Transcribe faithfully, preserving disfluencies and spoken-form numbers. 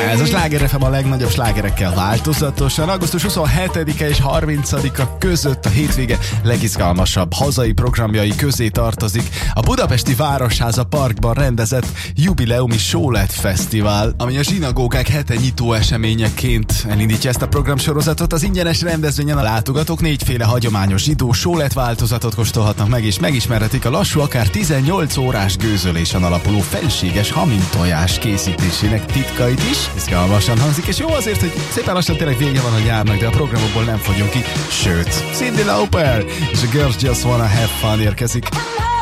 Ez a Sláger ef em a legnagyobb slágerekkel változatosan. augusztus huszonhetedike és harmincadika között a hétvége legizgalmasabb hazai programjai közé tartozik a budapesti Városháza Parkban rendezett jubileumi Sólet Fesztivál, ami a zsinagógák hete nyitó eseményeként elindítja ezt a programsorozatot. Az ingyenes rendezvényen a látogatók négyféle hagyományos zsidó sólet változatot kóstolhatnak meg, és megismerhetik a lassú, akár tizennyolc órás gőzölésen alapuló felséges hamintojás készítésének titkait is. Izgalmasan hangzik, és jó azért, hogy szépen lassan tényleg vége van a nyárnak, de a programokból nem fogyunk ki. Sőt, Cyndi Lauper és a Girls Just Wanna Have Fun érkezik.